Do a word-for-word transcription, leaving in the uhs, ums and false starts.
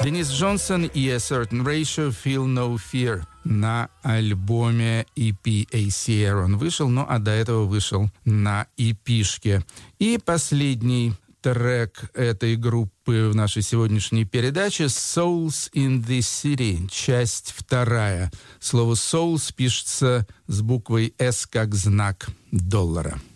Денис Джонсон и A Certain Ratio, Feel No Fear на альбоме и пи эй си Air он вышел, ну а до этого вышел на и пи-шке. И последний трек этой группы в нашей сегодняшней передаче «Souls in the City», часть вторая. Слово «souls» пишется с буквой «S» как знак доллара.